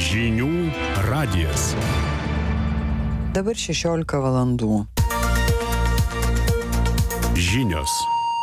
Žinių radijas. Dabar 16 valandų. Žinios.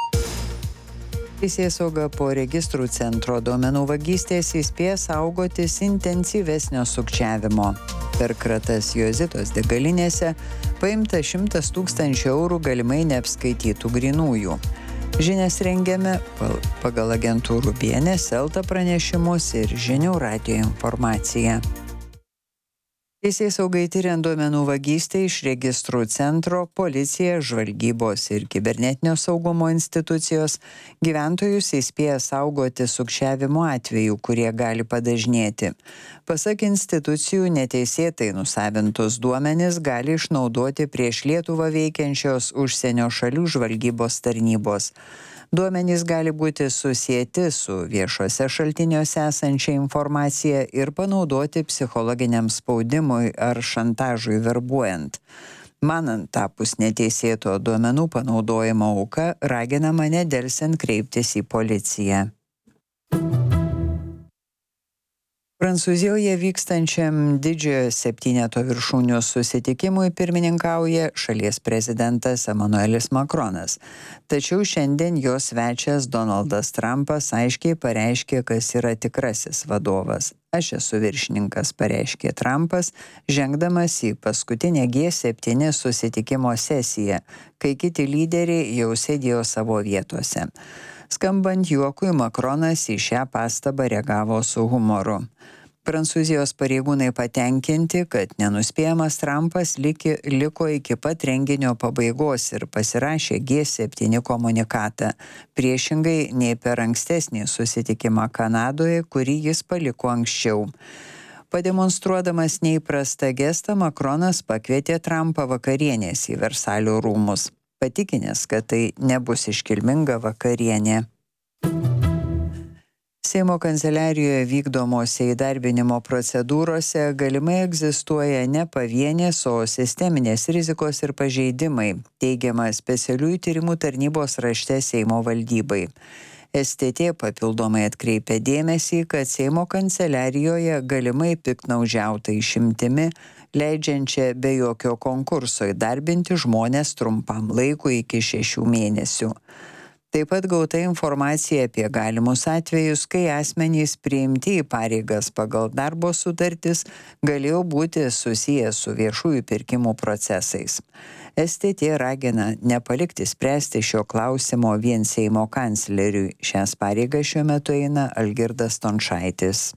Teisėsauga po registrų centro duomenų vagystės įspėja saugotis intensyvesnio sukčiavimo. Per kratas Jozitos degalinėse paimta 100 000 eurų galimai neapskaitytų grynųjų. Žinias rengiame pagal agentūrų BNS Elta pranešimus ir Žinių radijo informaciją. Teisėsaugai tyriant duomenų vagystę iš registrų centro, policija, žvalgybos ir kibernetinio saugumo institucijos gyventojus įspėja saugoti sukčiavimo atvejų, kurie gali padažnėti. Pasak institucijų, neteisėtai nusavintus duomenis gali išnaudoti prieš Lietuvą veikiančios užsienio šalių žvalgybos tarnybos. Duomenys gali būti susieti su viešuose šaltiniuose esančia informacija ir panaudoti psichologiniam spaudimui ar šantažui verbuojant. Manant tapus neteisėto duomenų panaudojimo auka, raginama nedelsiant kreiptis į policiją. Prancūzijoje vykstančiam didžiojo septyneto viršūnių susitikimui pirmininkauja šalies prezidentas Emmanuelis Macronas. Tačiau šiandien jo svečias Donaldas Trumpas aiškiai pareiškė, kas yra tikrasis vadovas. Aš esu viršininkas, pareiškė Trumpas, žengdamas į paskutinę G7 susitikimo sesiją, kai kiti lyderiai jau sėdėjo savo vietose. Skambant juokui, Macronas į šią pastabą reagavo su humoru. Prancūzijos pareigūnai patenkinti, kad nenuspėjamas Trumpas liko iki pat renginio pabaigos ir pasirašė G7 komunikatą, priešingai nei per ankstesnį susitikimą Kanadoje, kurį jis paliko anksčiau. Pademonstruodamas neįprastą gestą, Macronas pakvietė Trumpą vakarienės į Versalio rūmus, patikinęs, kad tai nebus iškilminga vakarienė. Seimo kanceliarijoje vykdomose įdarbinimo procedūrose galimai egzistuoja ne pavienės, o sisteminės rizikos ir pažeidimai, teigiama specialiųjų tyrimų tarnybos rašte Seimo valdybai. STT papildomai atkreipia dėmesį, kad Seimo kanceliarijoje galimai piktnaudžiauta išimtimi, leidžiančia be jokio konkurso įdarbinti žmones trumpam laikui iki 6 mėnesių. Taip pat gauta informacija apie galimus atvejus, kai asmenys priimti į pareigas pagal darbo sutartis galėjo būti susijęs su viešųjų pirkimų procesais. STT ragina nepalikti spręsti šio klausimo vien Seimo kancleriui. Šias pareigas šiuo metu eina Algirdas Stončaitis.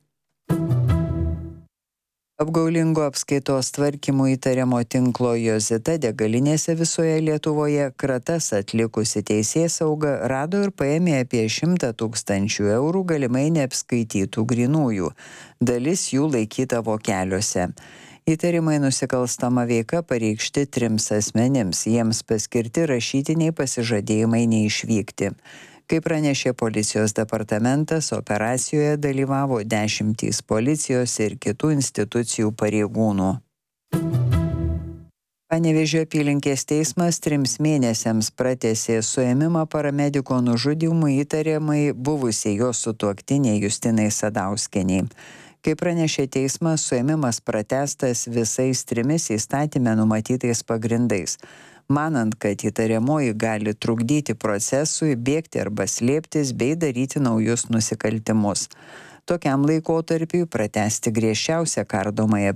Apgaulingo apskaitos tvarkymų įtariamo tinklo Jozita degalinėse visoje Lietuvoje kratas atlikusi teisėsauga rado ir paėmė apie 100 000 eurų galimai neapskaitytų grynųjų. Dalis jų laikyta vokeliuose. Įtarimai nusikalstama veika pareikšti 3 asmenims, jiems paskirti rašytiniai pasižadėjimai neišvykti. Kaip pranešė policijos departamentas, operacijoje dalyvavo 10 policijos ir kitų institucijų pareigūnų. Panevėžio apylinkės teismas 3 mėnesiams pratęsė suėmimą paramediko nužudymu įtariamai buvusiai jo sutuoktinei Justinai Sadauskienei. Kaip pranešė teismas, suėmimas pratęstas visais 3 įstatyme numatytais pagrindais. Manant, kad įtariamoji gali trukdyti procesui, bėgti arba slėptis bei daryti naujus nusikaltimus. Tokiam laikotarpiui pratęsti griežčiausią kardomąją